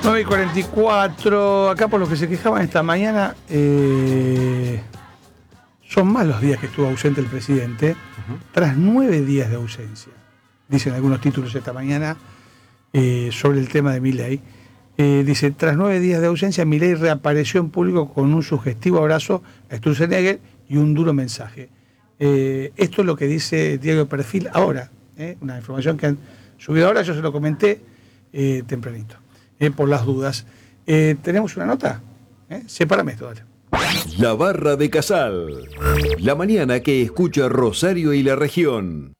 9:44, acá por los que se quejaban esta mañana, son más los días que estuvo ausente el presidente, tras 9 días de ausencia. Dicen algunos títulos esta mañana sobre el tema de Milei. Dice, tras 9 días de ausencia, Milei reapareció en público con un sugestivo abrazo a Sturzenegger y un duro mensaje. Esto es lo que dice Diario Perfil ahora, una información que han subido ahora, yo se lo comenté tempranito, por las dudas. ¿Tenemos una nota? Sepárame esto, dale. La Barra de Casal. La mañana que escucha Rosario y la región.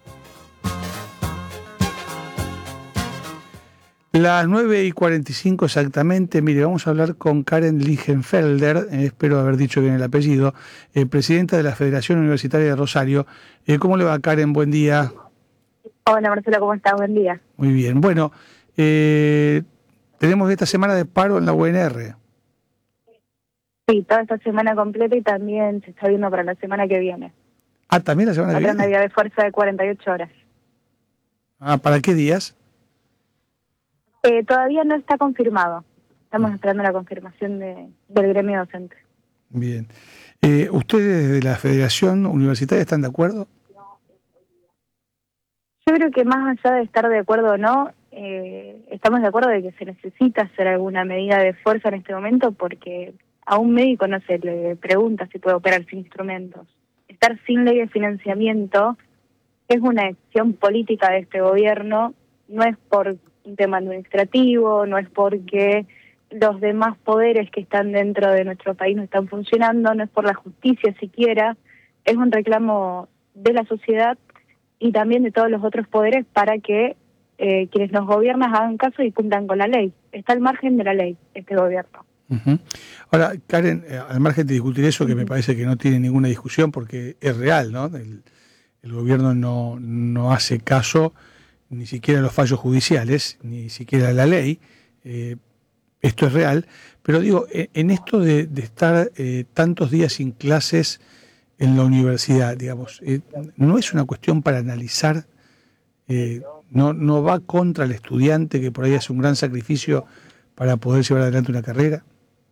Las 9:45 exactamente. Mire, vamos a hablar con Karen Ligenfelder, espero haber dicho bien el apellido, presidenta de la Federación Universitaria de Rosario. ¿Cómo le va, Karen? Buen día. Hola, Marcelo, ¿cómo estás? Buen día. Muy bien. Bueno, tenemos esta semana de paro en la UNR. Sí, toda esta semana completa y también se está viendo para la semana que viene. Ah, ¿también la semana que viene? Otra medida de fuerza de 48 horas. Ah, ¿para qué días? Todavía no está confirmado. Estamos esperando la confirmación del gremio docente. Bien. ¿Ustedes de la Federación Universitaria están de acuerdo? Yo creo que más allá de estar de acuerdo o no, estamos de acuerdo de que se necesita hacer alguna medida de fuerza en este momento porque a un médico no se le pregunta si puede operar sin instrumentos. Estar sin ley de financiamiento es una acción política de este gobierno, no es por un tema administrativo, no es porque los demás poderes que están dentro de nuestro país no están funcionando, no es por la justicia siquiera, es un reclamo de la sociedad y también de todos los otros poderes para que quienes nos gobiernan hagan caso y cumplan con la ley. Está al margen de la ley este gobierno. Uh-huh. Ahora, Karen, al margen de discutir eso, que me parece que no tiene ninguna discusión porque es real, ¿no? El gobierno no hace caso ni siquiera a los fallos judiciales, ni siquiera a la ley. Esto es real. Pero digo, en esto de estar tantos días sin clases en la universidad, digamos, ¿no es una cuestión para analizar? ¿No va contra el estudiante que por ahí hace un gran sacrificio para poder llevar adelante una carrera?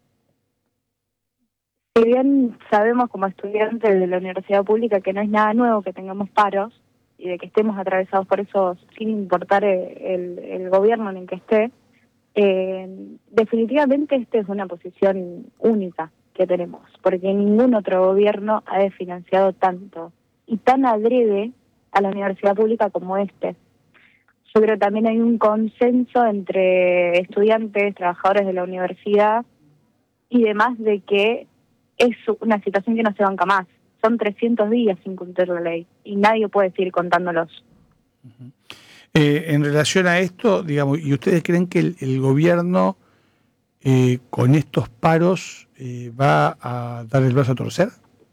Si bien sabemos como estudiantes de la universidad pública que no es nada nuevo que tengamos paros y de que estemos atravesados por eso sin importar el gobierno en el que esté, definitivamente esta es una posición única que tenemos, porque ningún otro gobierno ha desfinanciado tanto y tan adrede a la universidad pública como este. Yo creo que también hay un consenso entre estudiantes, trabajadores de la universidad y demás de que es una situación que no se banca más. Son 300 días sin cumplir la ley y nadie puede seguir contándolos. Uh-huh. En relación a esto, digamos, ¿y ustedes creen que el gobierno con estos paros va a dar el brazo a torcer?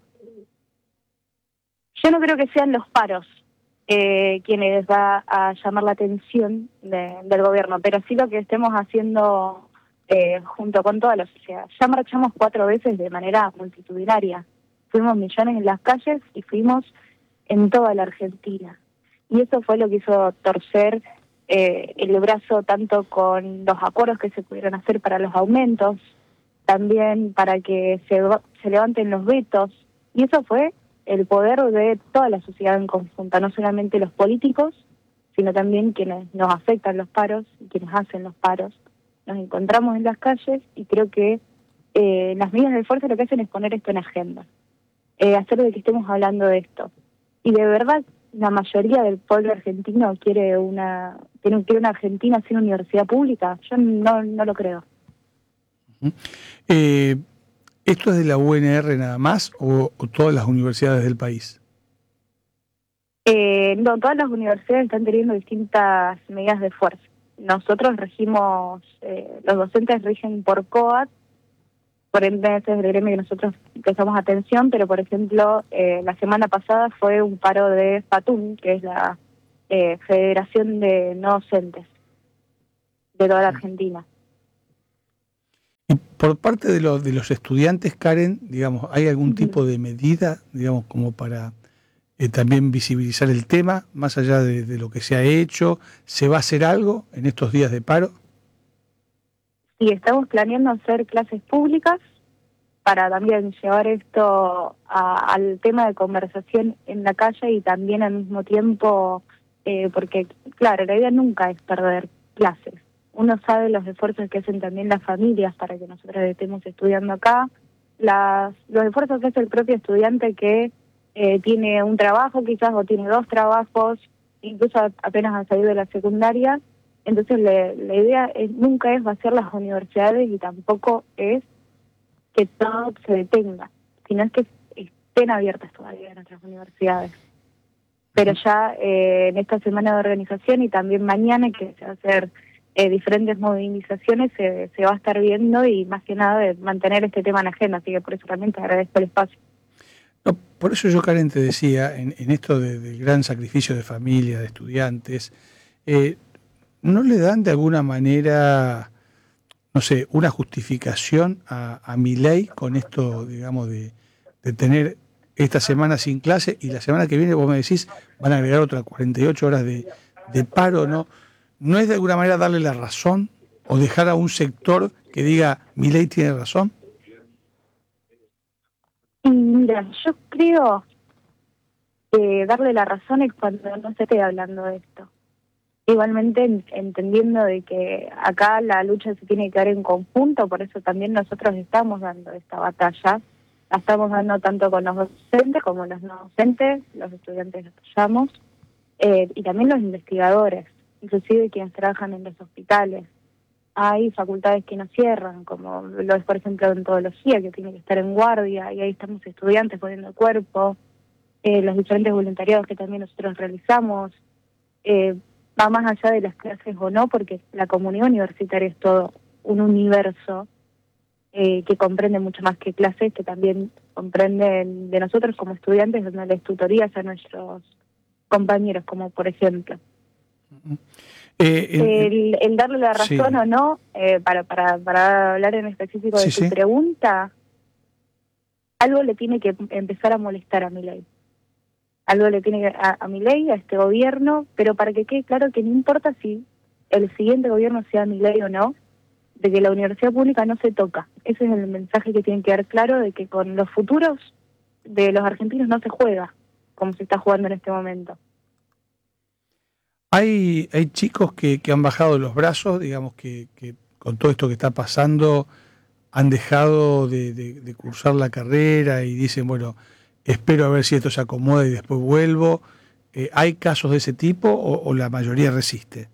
Yo no creo que sean los paros quienes va a llamar la atención del gobierno, pero sí lo que estemos haciendo junto con toda la sociedad. Ya marchamos 4 veces de manera multitudinaria. Fuimos millones en las calles y fuimos en toda la Argentina. Y eso fue lo que hizo torcer el brazo tanto con los acuerdos que se pudieron hacer para los aumentos, también para que se levanten los vetos. Y eso fue el poder de toda la sociedad en conjunta, no solamente los políticos, sino también quienes nos afectan los paros y quienes hacen los paros. Nos encontramos en las calles y creo que las medidas de fuerza lo que hacen es poner esto en agenda, hacer de que estemos hablando de esto. Y de verdad, la mayoría del pueblo argentino quiere una Argentina sin universidad pública. Yo no lo creo. Uh-huh. ¿Esto es de la UNR nada más o todas las universidades del país? No, todas las universidades están teniendo distintas medidas de fuerza. Nosotros regimos, los docentes rigen por COAT, por ende ese es el gremio que nosotros prestamos atención, pero por ejemplo, la semana pasada fue un paro de FATUM, que es la Federación de No Docentes de toda la Argentina. Y por parte de los estudiantes, Karen, digamos, ¿hay algún tipo de medida, digamos, como para también visibilizar el tema, más allá de lo que se ha hecho? ¿Se va a hacer algo en estos días de paro? y estamos planeando hacer clases públicas para también llevar esto al tema de conversación en la calle y también al mismo tiempo, porque claro, la idea nunca es perder clases. Uno sabe los esfuerzos que hacen también las familias para que nosotros estemos estudiando acá, los esfuerzos que hace el propio estudiante que tiene un trabajo quizás o tiene 2 trabajos, incluso apenas ha salido de la secundaria. Entonces la idea nunca es vaciar las universidades y tampoco es que todo se detenga, sino es que estén abiertas todavía nuestras universidades. Pero ya en esta semana de organización y también mañana, que se va a hacer diferentes movilizaciones, se va a estar viendo y más que nada de mantener este tema en agenda, así que por eso también te agradezco el espacio. No, por eso yo, Karen, te decía, en esto del gran sacrificio de familia, de estudiantes, ¿no le dan de alguna manera, no sé, una justificación a Milei con esto, digamos, de tener esta semana sin clase y la semana que viene, vos me decís, van a agregar otras 48 horas de paro, ¿no? ¿No es de alguna manera darle la razón o dejar a un sector que diga Milei tiene razón? Y mira, yo creo que darle la razón es cuando no se esté hablando de esto. Igualmente entendiendo de que acá la lucha se tiene que dar en conjunto, por eso también nosotros estamos dando esta batalla. La estamos dando tanto con los docentes como los no docentes, los estudiantes los apoyamos, y también los investigadores, inclusive quienes trabajan en los hospitales. Hay facultades que no cierran, como lo es, por ejemplo, odontología, que tiene que estar en guardia, y ahí estamos estudiantes poniendo el cuerpo, los diferentes voluntariados que también nosotros realizamos. Va más allá de las clases o no, porque la comunidad universitaria es todo un universo que comprende mucho más que clases, que también comprenden de nosotros como estudiantes, donde les tutorías a nuestros compañeros, como por ejemplo. El darle la razón, sí, o no, para hablar en específico de tu pregunta, algo le tiene que empezar a molestar a Milei. Algo le tiene que a Milei, a este gobierno, pero para que quede claro que no importa si el siguiente gobierno sea Milei o no, de que la universidad pública no se toca. Ese es el mensaje que tiene que quedar claro, de que con los futuros de los argentinos no se juega como se está jugando en este momento. Hay chicos que han bajado los brazos, digamos que con todo esto que está pasando han dejado de cursar la carrera y dicen, bueno, espero a ver si esto se acomoda y después vuelvo. ¿Hay casos de ese tipo o la mayoría resiste?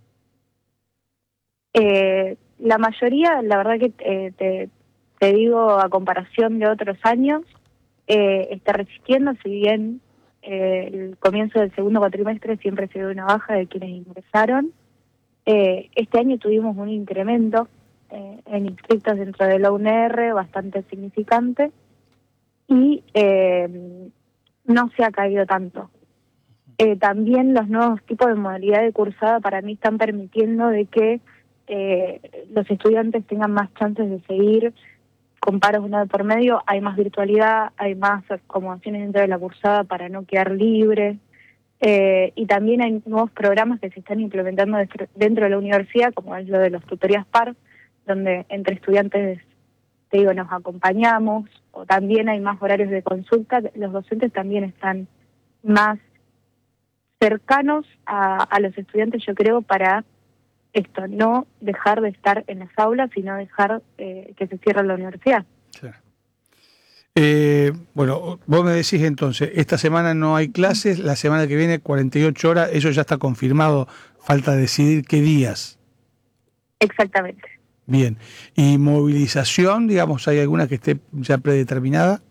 La mayoría, la verdad que te digo, a comparación de otros años, está resistiendo, si bien el comienzo del segundo cuatrimestre siempre se ve una baja de quienes ingresaron. Este año tuvimos un incremento en inscritos dentro de la UNR bastante significante y no se ha caído tanto. También los nuevos tipos de modalidad de cursada para mí están permitiendo de que los estudiantes tengan más chances de seguir con paros una de por medio. Hay más virtualidad, hay más acomodaciones dentro de la cursada para no quedar libre, y también hay nuevos programas que se están implementando dentro de la universidad, como es lo de los tutorías par, donde entre estudiantes, te digo, nos acompañamos, o también hay más horarios de consulta. Los docentes también están más cercanos a los estudiantes, yo creo, para esto, no dejar de estar en las aulas, sino dejar que se cierre la universidad. Claro. Bueno, vos me decís entonces, esta semana no hay clases, la semana que viene 48 horas, eso ya está confirmado, falta decidir qué días. Exactamente. Bien, ¿y movilización, digamos, hay alguna que esté ya predeterminada?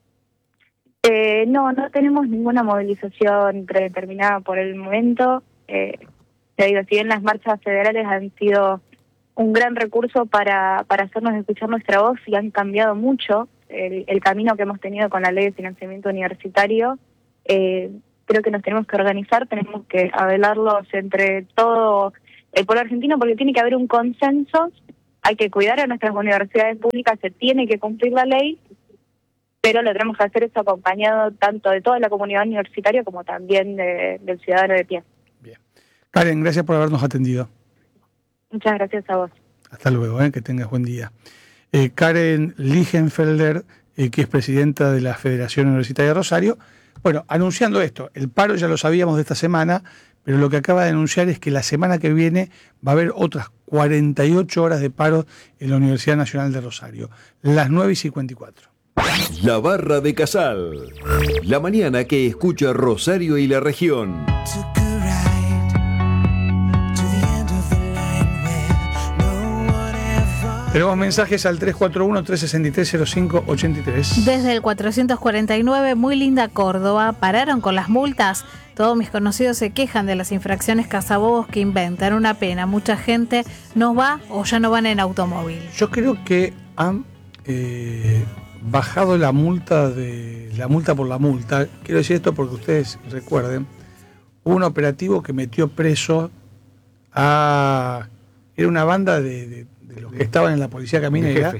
No tenemos ninguna movilización predeterminada por el momento. Te digo, si bien las marchas federales han sido un gran recurso para hacernos escuchar nuestra voz y han cambiado mucho el camino que hemos tenido con la ley de financiamiento universitario, creo que nos tenemos que organizar, tenemos que avelarlos entre todo el pueblo argentino, porque tiene que haber un consenso. Hay que cuidar a nuestras universidades públicas, se tiene que cumplir la ley, pero lo tenemos que hacer eso acompañado tanto de toda la comunidad universitaria como también del ciudadano de pie. Bien. Karen, gracias por habernos atendido. Muchas gracias a vos. Hasta luego, que tengas buen día. Karen Ligenfelder, que es presidenta de la Federación Universitaria de Rosario, bueno, anunciando esto, el paro ya lo sabíamos de esta semana, pero lo que acaba de anunciar es que la semana que viene va a haber otras 48 horas de paro en la Universidad Nacional de Rosario, las 9:54. La Barra de Casal. La mañana que escucha Rosario y la región. Tenemos mensajes al 341-363-0583. Desde el 449, muy linda Córdoba, pararon con las multas. Todos mis conocidos se quejan de las infracciones cazabobos que inventan. Una pena, mucha gente no va o ya no van en automóvil. Yo creo que han bajado la multa por la multa. Quiero decir esto porque ustedes recuerden, hubo un operativo que metió preso a... Era una banda de los que estaban en la policía caminera,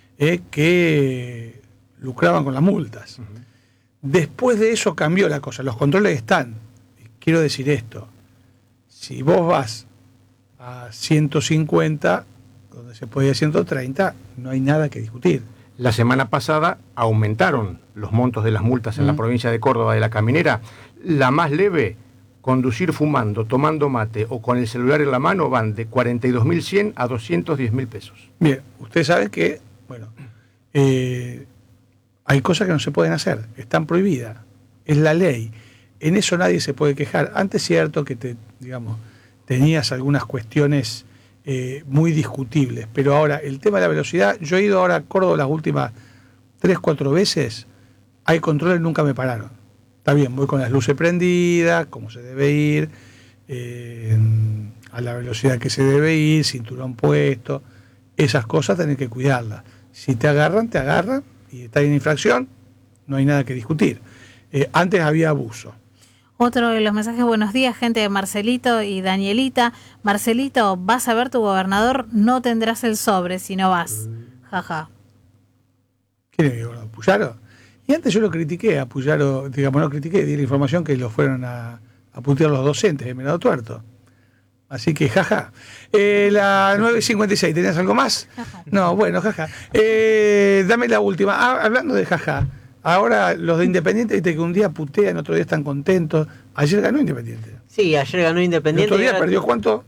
que lucraban con las multas. Después de eso cambió la cosa, los controles están. Quiero decir esto, si vos vas a 150, donde se podía 130, no hay nada que discutir. La semana pasada aumentaron los montos de las multas en la provincia de Córdoba de la caminera. La más leve, conducir fumando, tomando mate o con el celular en la mano, van de 42.100 a 210.000 pesos. Bien, usted sabe que, bueno, hay cosas que no se pueden hacer, están prohibidas, es la ley. En eso nadie se puede quejar. Antes es cierto que tenías algunas cuestiones muy discutibles, pero ahora el tema de la velocidad, yo he ido ahora a Córdoba las últimas 3-4 veces, hay controles, nunca me pararon. Está bien, voy con las luces prendidas, como se debe ir, a la velocidad que se debe ir, cinturón puesto, esas cosas tenés que cuidarlas. Si te agarran y estás en infracción, no hay nada que discutir. Antes había abuso. Otro de los mensajes, buenos días, gente de Marcelito y Danielita. Marcelito, vas a ver tu gobernador, no tendrás el sobre si no vas. Jaja. ¿Quién es mi gobernador? ¿Puyaro? Y antes yo lo critiqué a Puyaro, di la información que lo fueron a putear los docentes de Merado Tuerto. Así que jaja. La 9:56, ¿tenías algo más? Jaja. No, bueno, jaja. Dame la última. Hablando de jaja, ahora los de Independiente, viste que un día putean, otro día están contentos. Ayer ganó Independiente. Sí, ayer ganó Independiente. ¿El otro día perdió cuánto?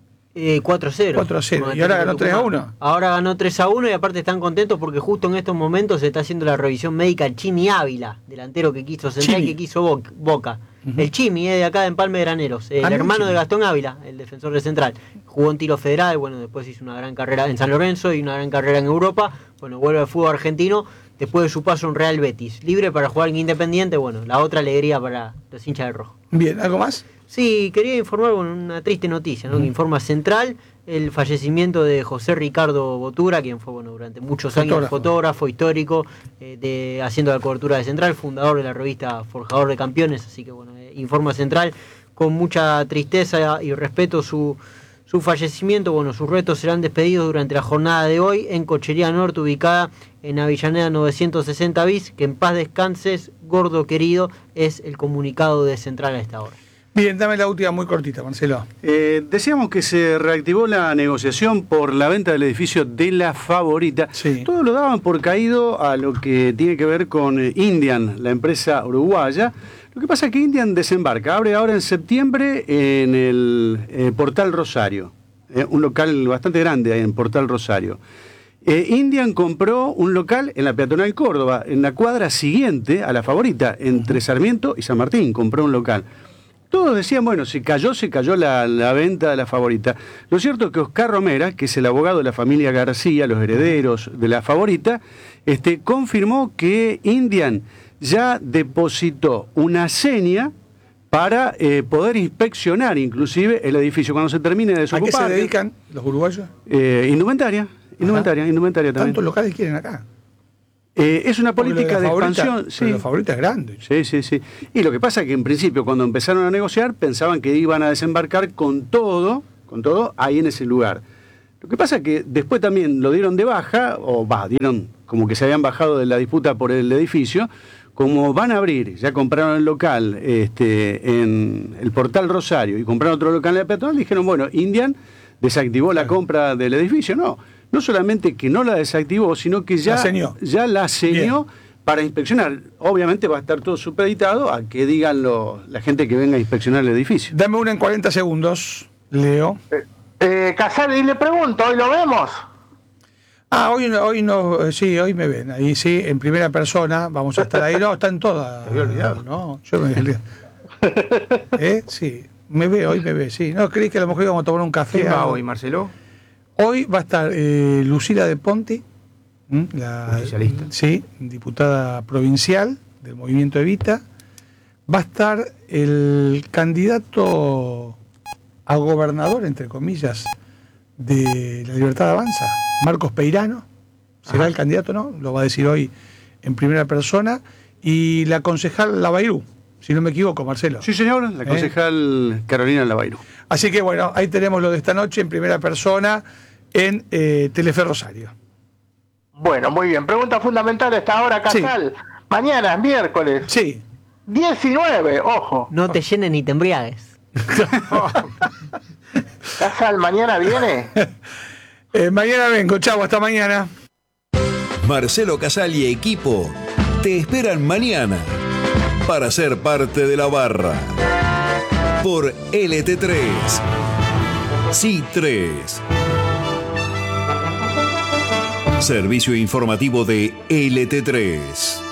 4-0. 4-0. ¿Y ahora ganó 3-1? Ahora ganó 3-1 y aparte están contentos porque justo en estos momentos se está haciendo la revisión médica al Chimi Ávila, delantero que quiso Central y que quiso Boca. El Chimi de acá de Empalme de Graneros, el hermano de Gastón Ávila, el defensor de Central. Jugó en Tiro Federal, bueno, después hizo una gran carrera en San Lorenzo y una gran carrera en Europa. Bueno, vuelve al fútbol argentino después de su paso en Real Betis. Libre para jugar en Independiente, bueno, la otra alegría para los hinchas del rojo. Bien, ¿algo más? Sí, quería informar una triste noticia, ¿no? Que informa Central el fallecimiento de José Ricardo Botura, quien fue durante muchos años fotógrafo histórico, haciendo la cobertura de Central, fundador de la revista Forjador de Campeones, así que informa Central con mucha tristeza y respeto su fallecimiento. Sus restos serán despedidos durante la jornada de hoy en Cochería Norte, ubicada en Avellaneda 960 bis. Que en paz descanses, gordo querido, es el comunicado de Central a esta hora. Bien, dame la última muy cortita, Marcelo. Decíamos que se reactivó la negociación por la venta del edificio de La Favorita. Sí. Todos lo daban por caído a lo que tiene que ver con Indian, la empresa uruguaya. Lo que pasa es que Indian desembarca, abre ahora en septiembre en el Portal Rosario, un local bastante grande ahí en Portal Rosario. Indian compró un local en la Peatonal Córdoba, en la cuadra siguiente a La Favorita, entre Sarmiento y San Martín, compró un local. Todos decían, se cayó la venta de La Favorita. Lo cierto es que Oscar Romera, que es el abogado de la familia García, los herederos de La Favorita, confirmó que Indian ya depositó una seña para poder inspeccionar inclusive el edificio cuando se termine de desocupar. ¿A qué se dedican los uruguayos? Indumentaria también. ¿Cuántos locales quieren acá? Es una política de expansión. Sí. La Favorita es grande. Sí. Y lo que pasa es que en principio cuando empezaron a negociar pensaban que iban a desembarcar con todo ahí en ese lugar. Lo que pasa es que después también lo dieron de baja, dieron como que se habían bajado de la disputa por el edificio. Como van a abrir, ya compraron el local en el Portal Rosario y compraron otro local en la Peatonal, dijeron, Indian desactivó la compra del edificio. No solamente que no la desactivó, sino que ya la ceñó para inspeccionar. Obviamente va a estar todo supeditado a que digan la gente que venga a inspeccionar el edificio. Dame una en 40 segundos, Leo. Casal, y le pregunto, ¿hoy lo vemos? Hoy no, sí, hoy me ven. Ahí sí, en primera persona, vamos a estar ahí. No, están todas. Te había olvidado. No, yo me había olvidado. Sí, hoy me ve, sí. No, creí que a lo mejor íbamos a tomar un café. ¿Quién va hoy, Marcelo? Hoy va a estar Lucila de Ponti, la Oficialista. Sí, diputada provincial del Movimiento Evita. Va a estar el candidato a gobernador, entre comillas, de La Libertad Avanza, Marcos Peirano. Será el candidato, ¿no? Lo va a decir hoy en primera persona. Y la concejal Lavairú, si no me equivoco, Marcelo. Sí, señor, la concejal Carolina Lavairú. Así que bueno, ahí tenemos lo de esta noche en primera persona en Telefe Rosario. Bueno, muy bien. Pregunta fundamental a esta hora, Casal. Sí. Mañana es miércoles. Sí. 19, ojo. No te llenes ni te embriagues. Casal, ¿mañana viene? Mañana vengo, chavo, hasta mañana. Marcelo Casal y equipo te esperan mañana para ser parte de la barra por LT3. Sí 3. Servicio informativo de LT3.